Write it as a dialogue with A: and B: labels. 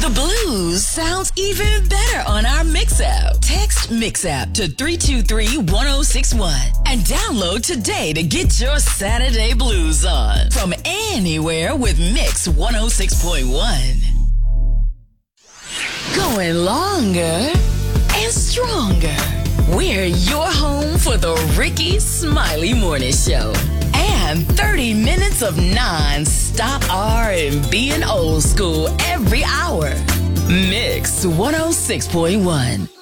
A: The blues sounds even better on our Mix app. Text Mix app to 323-1061 and download today to get your Saturday blues on from anywhere with Mix 106.1. Going longer and stronger. We're your home for the Ricky Smiley Morning Show. And 30 minutes of non-stop R&B and old school every hour. Mix 106.1.